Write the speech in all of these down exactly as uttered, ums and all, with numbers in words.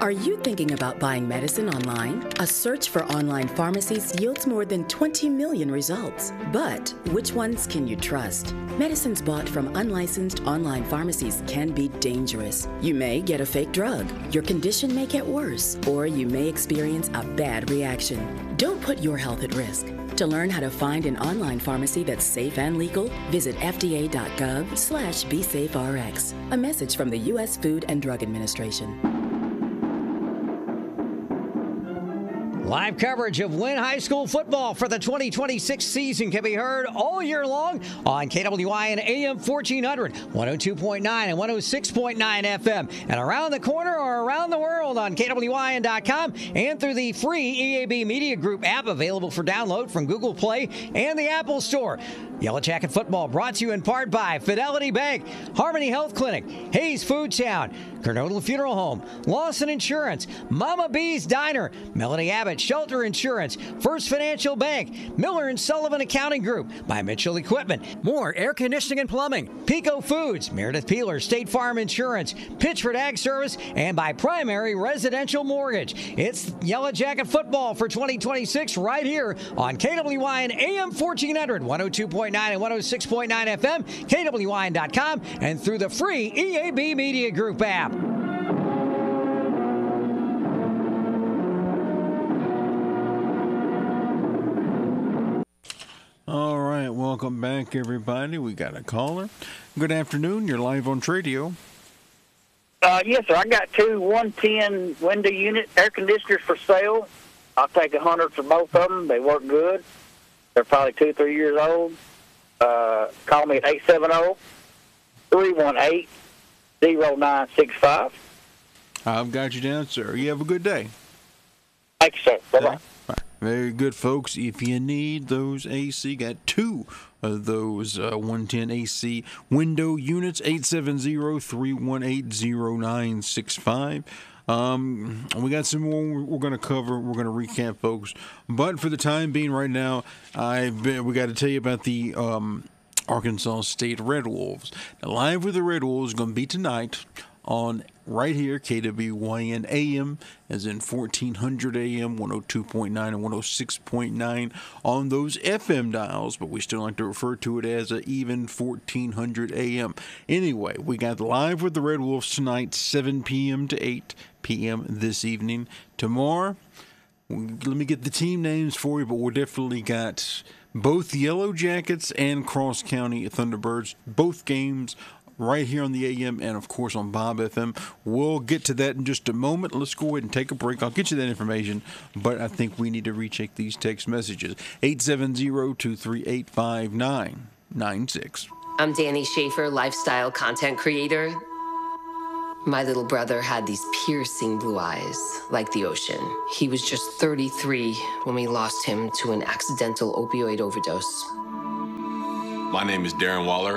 Are you thinking about buying medicine online? A search for online pharmacies yields more than twenty million results. But which ones can you trust? Medicines bought from unlicensed online pharmacies can be dangerous. You may get a fake drug, your condition may get worse, or you may experience a bad reaction. Don't put your health at risk. To learn how to find an online pharmacy that's safe and legal, visit F D A dot gov slash be safe R X. A message from the U S Food and Drug Administration. Live coverage of Wynn High School football for the twenty twenty-six season can be heard all year long on K W I N A M fourteen hundred, one oh two point nine and one oh six point nine F M, and around the corner or around the world on K W I N dot com and through the free E A B Media Group app available for download from Google Play and the Apple Store. Yellow Jacket Football brought to you in part by Fidelity Bank, Harmony Health Clinic, Hayes Food Town, Kernodle Funeral Home, Lawson Insurance, Mama B's Diner, Melody Abbott Shelter Insurance, First Financial Bank, Miller and Sullivan Accounting Group, by Mitchell Equipment, More Air Conditioning and Plumbing, Pico Foods, Meredith Peeler, State Farm Insurance, Pitchford Ag Service, and by Primary Residential Mortgage. It's Yellow Jacket Football for twenty twenty-six right here on K W I N A M fourteen hundred, one oh two point nine and one oh six point nine F M, K W I N dot com, and through the free E A B Media Group app. All right, welcome back, everybody. We got a caller. Good afternoon. You're live on Tradio. Uh, yes, sir. I got two one ten window unit air conditioners for sale. I'll take a hundred for both of them. They work good. They're probably two, three years old. Uh, call me at eight seven zero, three one eight, zero nine six five. I've got you down, sir. You have a good day. Thank you, sir. Bye-bye. Very good, folks. If you need those A C, got two of those uh, one ten A C window units, eight seven zero, three one eight, zero nine six five. Um, we got some more we're going to cover. We're going to recap, folks. But for the time being right now, I've been, we got to tell you about the um, Arkansas State Red Wolves. Now, Live with the Red Wolves is going to be tonight on right here, K W Y N A M, as in fourteen hundred A M, one oh two point nine and one oh six point nine on those F M dials, but we still like to refer to it as a even fourteen hundred A M. Anyway, we got Live with the Red Wolves tonight, seven p.m. to eight p.m. this evening. Tomorrow, let me get the team names for you, but we definitely got both Yellow Jackets and Cross County Thunderbirds, both games right here on the A M and, of course, on Bob F M. We'll get to that in just a moment. Let's go ahead and take a break. I'll get you that information, but I think we need to recheck these text messages. eight seven zero, two three eight, five nine nine six. I'm Danny Schaefer, lifestyle content creator. My little brother had these piercing blue eyes, like the ocean. He was just thirty-three when we lost him to an accidental opioid overdose. My name is Darren Waller.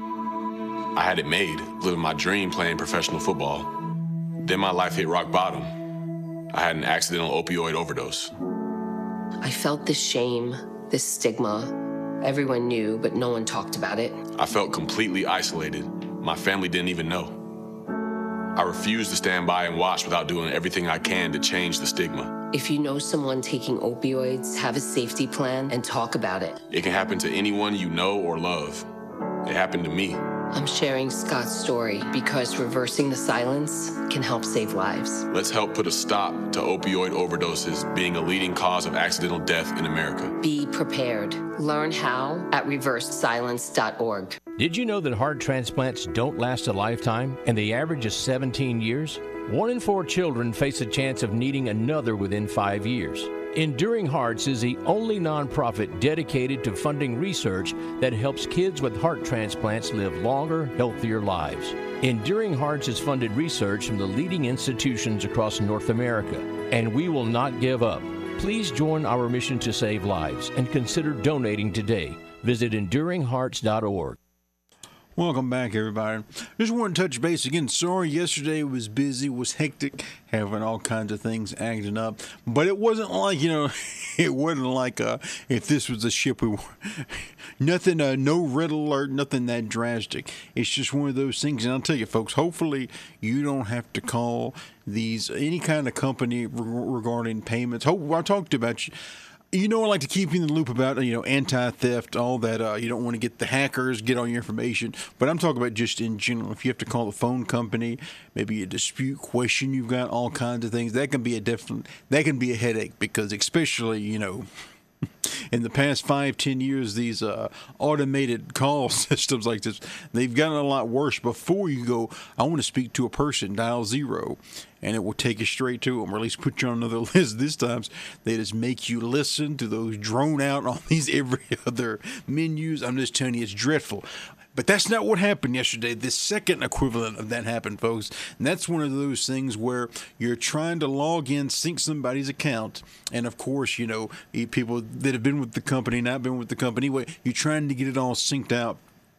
I had it made, living my dream playing professional football. Then my life hit rock bottom. I had an accidental opioid overdose. I felt this shame, this stigma. Everyone knew, but no one talked about it. I felt completely isolated. My family didn't even know. I refused to stand by and watch without doing everything I can to change the stigma. If you know someone taking opioids, have a safety plan and talk about it. It can happen to anyone you know or love. It happened to me. I'm sharing Scott's story because reversing the silence can help save lives. Let's help put a stop to opioid overdoses being a leading cause of accidental death in America. Be prepared. Learn how at reverse silence dot org. Did you know that heart transplants don't last a lifetime and the average is seventeen years? One in four children face a chance of needing another within five years. Enduring Hearts is the only nonprofit dedicated to funding research that helps kids with heart transplants live longer, healthier lives. Enduring Hearts has funded research from the leading institutions across North America, and we will not give up. Please join our mission to save lives and consider donating today. Visit enduring hearts dot org. Welcome back, everybody. Just want to touch base again. Sorry, yesterday was busy, was hectic, having all kinds of things acting up. But it wasn't like, you know, it wasn't like uh, if this was a ship we were. Nothing, uh, no red alert, nothing that drastic. It's just one of those things. And I'll tell you, folks, hopefully you don't have to call these, any kind of company re- regarding payments. Hope I talked about you. You know, I like to keep you in the loop about, you know, anti-theft, all that. Uh, you don't want to get the hackers, get all your information. But I'm talking about just in general. If you have to call the phone company, maybe a dispute question, you've got all kinds of things. That can be a different, that can be a headache because especially, you know, in the past five, ten years, these uh, automated call systems like this, they've gotten a lot worse. Before you go, I want to speak to a person, dial zero, and it will take you straight to them, or at least put you on another list. This time, they just make you listen to those drone out on these every other menus. I'm just telling you, it's dreadful. But that's not what happened yesterday. The second equivalent of that happened, folks. And that's one of those things where you're trying to log in, sync somebody's account. And, of course, you know, people that have been with the company, not been with the company, anyway, you're trying to get it all synced out.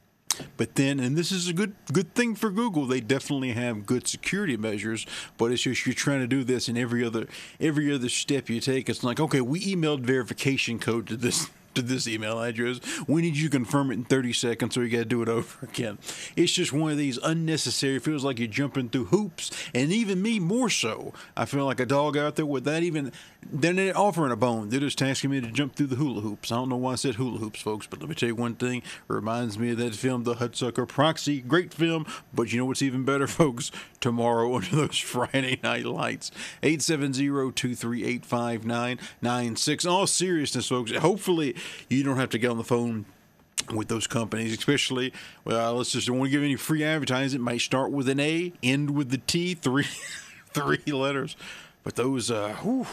But then, and this is a good good thing for Google, they definitely have good security measures, but it's just you're trying to do this in every other every other step you take. It's like, okay, we emailed verification code to this to this email address. We need you to confirm it in thirty seconds, so you got to do it over again. It's just one of these unnecessary, feels like you're jumping through hoops, and even me more so. I feel like a dog out there without even, they're not offering a bone. They're just asking me to jump through the hula hoops. I don't know why I said hula hoops, folks, but let me tell you one thing. It reminds me of that film, The Hudsucker Proxy. Great film, but you know what's even better, folks? Tomorrow under those Friday night lights. eight seven zero, two three eight, five nine nine six. All seriousness, folks. Hopefully, you don't have to get on the phone with those companies, especially, well, let's just don't want to give any free advertising. It might start with an A, end with the T, three three letters. But those, uh, whew,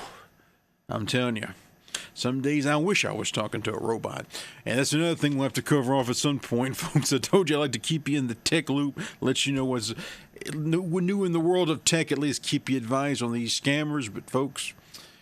I'm telling you, some days I wish I was talking to a robot. And that's another thing we'll have to cover off at some point, folks. I told you I like to keep you in the tech loop, let you know what's new in the world of tech, at least keep you advised on these scammers. But, folks,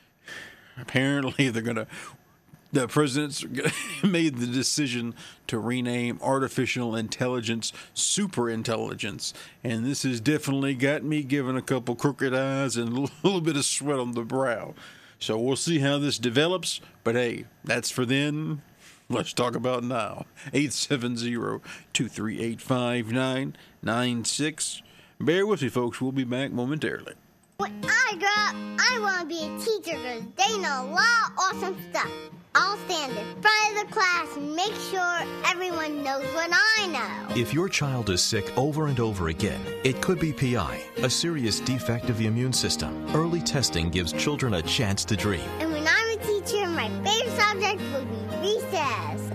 apparently they're going to, the president's made the decision to rename artificial intelligence superintelligence. And this has definitely got me giving a couple crooked eyes and a little bit of sweat on the brow. So we'll see how this develops. But hey, that's for then. Let's talk about now. eight seven zero, two three eight, five nine nine six. Bear with me, folks. We'll be back momentarily. When I grow up, I want to be a teacher because they know a lot of awesome stuff. I'll stand in front of the class and make sure everyone knows what I know. If your child is sick over and over again, it could be P I, a serious defect of the immune system. Early testing gives children a chance to dream. And when I'm a teacher, my favorite subject will be recess.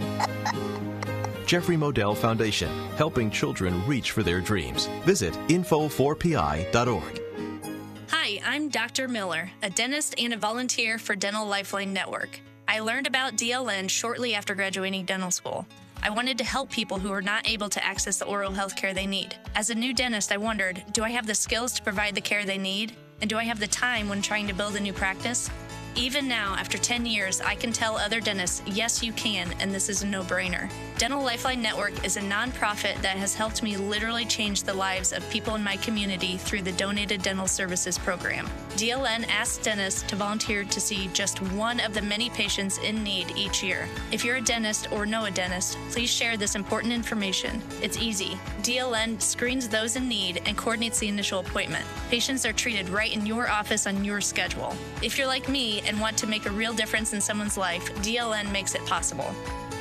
Jeffrey Modell Foundation, helping children reach for their dreams. Visit info four p i dot org. Hi, I'm Doctor Miller, a dentist and a volunteer for Dental Lifeline Network. I learned about D L N shortly after graduating dental school. I wanted to help people who are not able to access the oral health care they need. As a new dentist, I wondered, do I have the skills to provide the care they need? And do I have the time when trying to build a new practice? Even now, after ten years, I can tell other dentists, yes, you can, and this is a no-brainer. Dental Lifeline Network is a nonprofit that has helped me literally change the lives of people in my community through the Donated Dental Services program. D L N asks dentists to volunteer to see just one of the many patients in need each year. If you're a dentist or know a dentist, please share this important information. It's easy. D L N screens those in need and coordinates the initial appointment. Patients are treated right in your office on your schedule. If you're like me and want to make a real difference in someone's life, D L N makes it possible.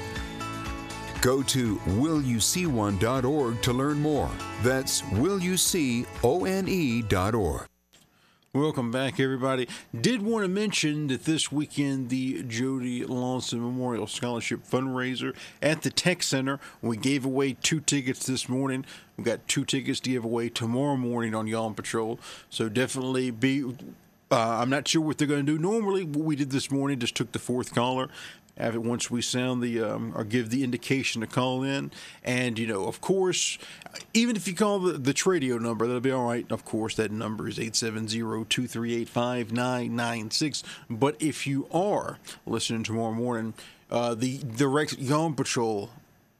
Go to will you see one dot org to learn more. That's will you see one dot org. Welcome back, everybody. Did want to mention that this weekend, the Jody Lawson Memorial Scholarship Fundraiser at the Tech Center, we gave away two tickets this morning. We've got two tickets to give away tomorrow morning on Yawn Patrol. So definitely be... Uh, I'm not sure what they're going to do. Normally, what we did this morning, just took the fourth caller. Have it once we sound the um, or give the indication to call in, and you know, of course, even if you call the the Tradio number, that'll be all right. Of course, that number is eight seven zero, two three eight, five nine nine six. But if you are listening tomorrow morning, uh, the direct Yawn Patrol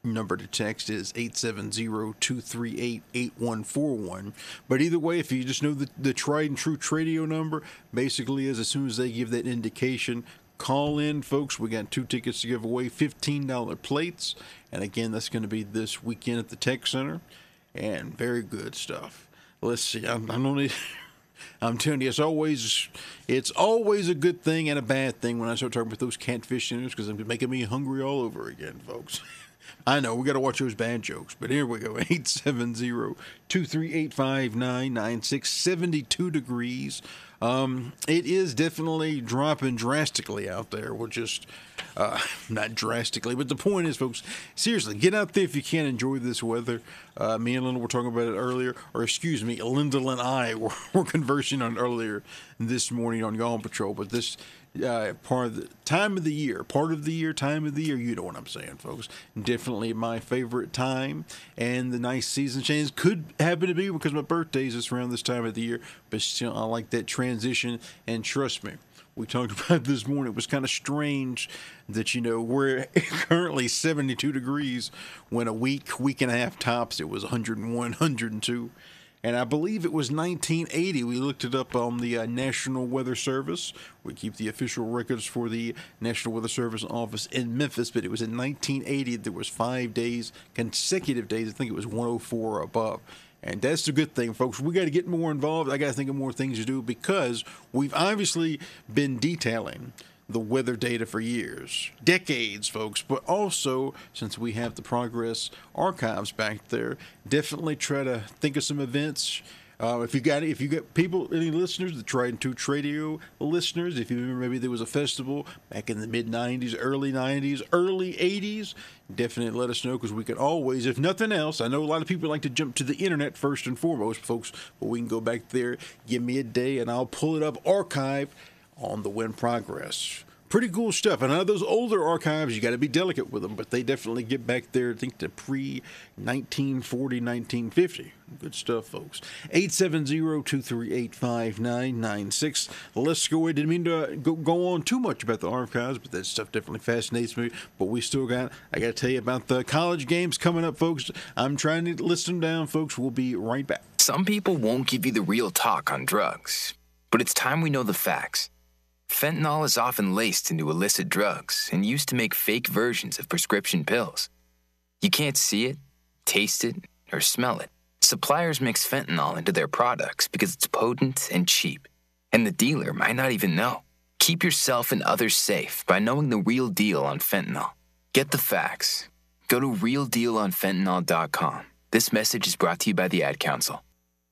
Number to text is eight seven zero, two three eight, eight one four one. But either way, if you just know the, the tried and true Tradio number, basically is as soon as they give that indication, call in, folks. We got two tickets to give away, fifteen dollar plates. And again, that's going to be this weekend at the Tech Center. And very good stuff. Let's see. I'm, I don't need... I'm telling you, it's always it's always a good thing and a bad thing when I start talking about those catfish dinners, because it's making me hungry all over again, folks. I know, we got to watch those bad jokes, but here we go. eight seven zero, two three eight, five nine nine six, seventy-two degrees. Um, it is definitely dropping drastically out there. We're just, uh, not drastically, but the point is, folks, seriously, get out there if you can, enjoy this weather. Uh, me and Linda were talking about it earlier, or excuse me, Linda and I were, were conversing on earlier this morning on Gone Patrol, but this uh, part of the time of the year, part of the year, time of the year, you know what I'm saying, folks. Definitely my favorite time, and the nice season change could happen to be because my birthday is just around this time of the year, but still, I like that transition, and trust me, we talked about this morning. It was kind of strange that, you know, we're currently seventy-two degrees when a week, week and a half tops, it was one hundred one, one hundred two. And I believe it was nineteen eighty. We looked it up on the uh, National Weather Service. We keep the official records for the National Weather Service office in Memphis, but it was in nineteen eighty. There was five days, consecutive days. I think it was one oh four or above. And that's the good thing, folks. We got to get more involved. I got to think of more things to do, because we've obviously been detailing the weather data for years, decades, folks. But also, since we have the Progress archives back there, definitely try to think of some events. Uh, if you got if you got people, any listeners, the Tried and True Tradio listeners, if you remember, maybe there was a festival back in the mid nineties, early nineties, early eighties, definitely let us know, because we can always, if nothing else, I know a lot of people like to jump to the internet first and foremost, folks, but we can go back there, give me a day, and I'll pull it up, archive on the Win Progress. Pretty cool stuff. And out of those older archives, you got to be delicate with them, but they definitely get back there, I think, to pre nineteen forty, nineteen fifty. Good stuff, folks. eight seven zero, two three eight, five nine nine six. Let's go. I didn't mean to go, go on too much about the archives, but that stuff definitely fascinates me. But we still got, I got to tell you about the college games coming up, folks. I'm trying to list them down, folks. We'll be right back. Some people won't give you the real talk on drugs, but it's time we know the facts. Fentanyl is often laced into illicit drugs and used to make fake versions of prescription pills. You can't see it, taste it, or smell it. Suppliers mix fentanyl into their products because it's potent and cheap, and the dealer might not even know. Keep yourself and others safe by knowing the real deal on fentanyl. Get the facts. Go to real deal on fentanyl dot com. This message is brought to you by the Ad Council.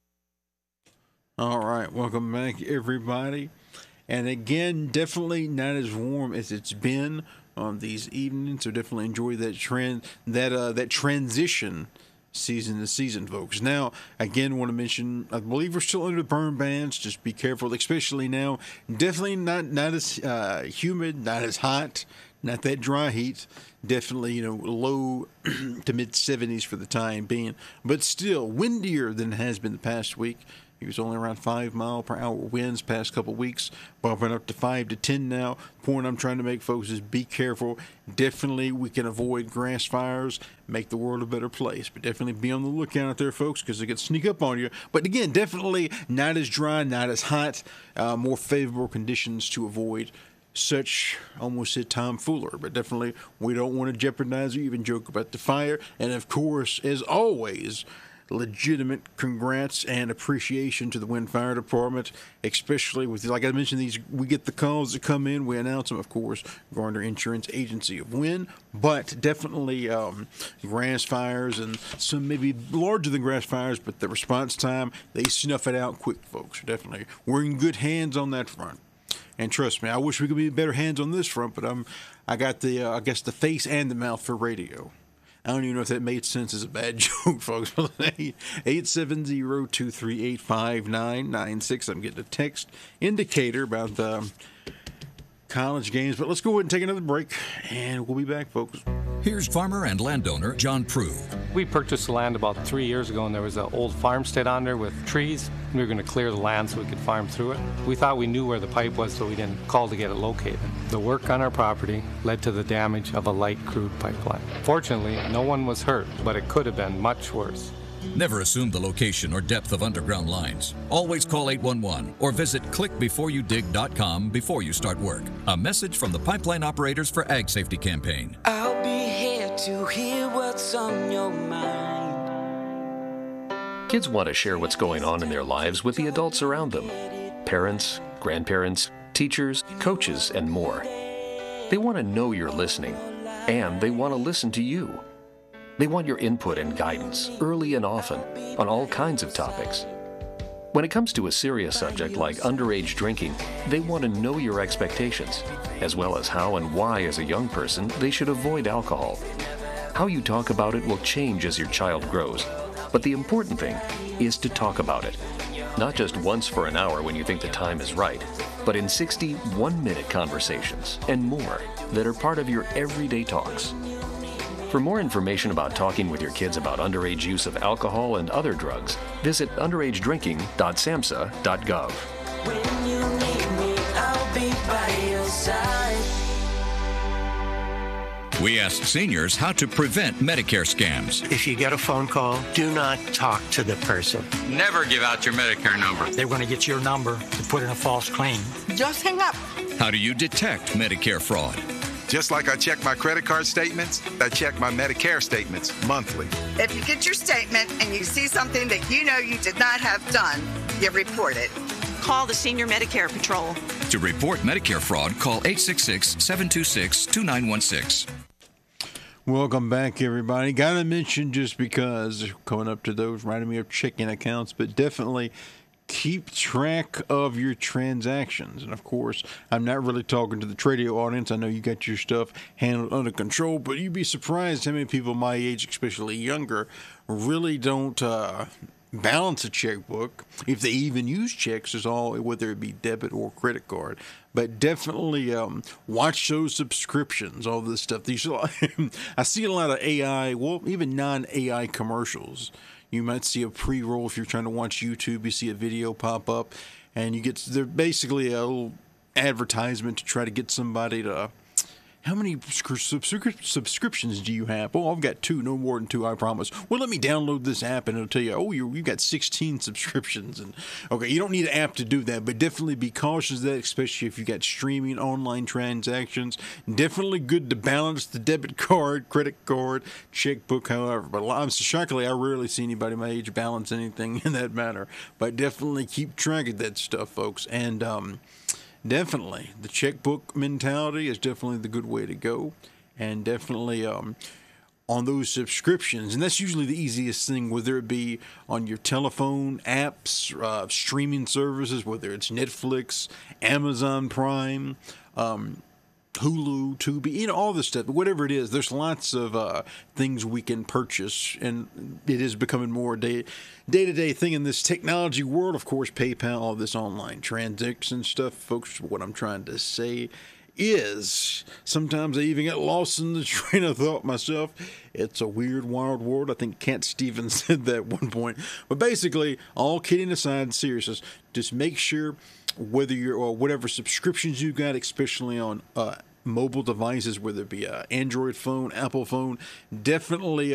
All right, welcome back, everybody. And again, definitely not as warm as it's been on these evenings. So definitely enjoy that trend, that uh, that transition season to season, folks. Now, again, want to mention, I believe we're still under the burn bans. Just be careful, especially now. Definitely not not as uh, humid, not as hot, not that dry heat. Definitely, you know, low to mid seventies for the time being, but still windier than it has been the past week. He was only around five mile per hour winds past couple weeks, bumping up to five to ten now. Point I'm trying to make, folks, is be careful. Definitely, we can avoid grass fires, make the world a better place. But definitely be on the lookout out there, folks, because they can sneak up on you. But again, definitely not as dry, not as hot, uh, more favorable conditions to avoid such, almost said tomfoolery. But definitely, we don't want to jeopardize or even joke about the fire. And of course, as always, legitimate congrats and appreciation to the Wynn Fire Department, especially with, like I mentioned, these, we get the calls that come in, we announce them, of course, Garner Insurance Agency of Wynn, but definitely um, grass fires and some maybe larger than grass fires, but the response time, they snuff it out quick, folks. Definitely, we're in good hands on that front. And trust me, I wish we could be in better hands on this front, but I'm, I got the, uh, I guess, the face and the mouth for radio. I don't even know if that made sense as a bad joke, folks. eight seven zero, two three eight, five nine nine six. I'm getting a text indicator about the college games. But let's go ahead and take another break, and we'll be back, folks. Here's farmer and landowner John Prue. We purchased the land about three years ago, and there was an old farmstead on there with trees. We were going to clear the land so we could farm through it. We thought we knew where the pipe was, so we didn't call to get it located. The work on our property led to the damage of a light crude pipeline. Fortunately, no one was hurt, but it could have been much worse. Never assume the location or depth of underground lines. Always call eight one one or visit click before you dig dot com before you start work. A message from the Pipeline Operators for Ag Safety campaign. I'll be here to hear what's on your mind. Kids want to share what's going on in their lives with the adults around them. Parents, grandparents, teachers, coaches, and more. They want to know you're listening, and they want to listen to you. They want your input and guidance, early and often, on all kinds of topics. When it comes to a serious subject like underage drinking, they want to know your expectations, as well as how and why, as a young person, they should avoid alcohol. How you talk about it will change as your child grows, but the important thing is to talk about it. Not just once for an hour when you think the time is right, but in sixty one-minute conversations and more that are part of your everyday talks. For more information about talking with your kids about underage use of alcohol and other drugs, visit underage drinking dot samhsa dot gov. When you need me, I'll be by your side. We asked seniors how to prevent Medicare scams. If you get a phone call, do not talk to the person. Never give out your Medicare number. They're going to get your number to put in a false claim. Just hang up. How do you detect Medicare fraud? Just like I check my credit card statements, I check my Medicare statements monthly. If you get your statement and you see something that you know you did not have done, you report it. Call the Senior Medicare Patrol. To report Medicare fraud, call eight six six, seven two six, two nine one six. Welcome back, everybody. Got to mention, just because coming up to those, reminding me of checking accounts, but definitely keep track of your transactions. And of course, I'm not really talking to the Tradio audience. I know you got your stuff handled under control, but you'd be surprised how many people my age, especially younger, really don't uh, balance a checkbook. If they even use checks, is all, whether it be debit or credit card. But definitely um, watch those subscriptions, all this stuff. These, I see a lot of A I, well, even non-A I commercials. You might see a pre-roll if you're trying to watch YouTube. You see a video pop up, and you get, they're basically a little advertisement to try to get somebody to, how many subscri- subscriptions do you have? Oh, I've got two, no more than two, I promise. Well, let me download this app, and it'll tell you, oh, you you've got sixteen subscriptions. And okay, you don't need an app to do that, but definitely be cautious of that, especially if you got streaming, online transactions. Definitely good to balance the debit card, credit card, checkbook, however. But I'm shockingly, I rarely see anybody my age balance anything in that manner. But definitely keep track of that stuff, folks. And um, definitely, the checkbook mentality is definitely the good way to go. And definitely um, on those subscriptions, and that's usually the easiest thing, whether it be on your telephone, apps, uh, streaming services, whether it's Netflix, Amazon Prime, um, Hulu, Tubi, you know, all this stuff, whatever it is, there's lots of uh, things we can purchase, and it is becoming more day, day-to-day thing in this technology world. Of course, PayPal, all this online transaction stuff, folks, what I'm trying to say is sometimes I even get lost in the train of thought myself. It's a weird, wild world. I think Cat Stevens said that at one point. But basically, all kidding aside, seriousness, just make sure whether you're, or whatever subscriptions you got, especially on uh, mobile devices, whether it be an Android phone, Apple phone, definitely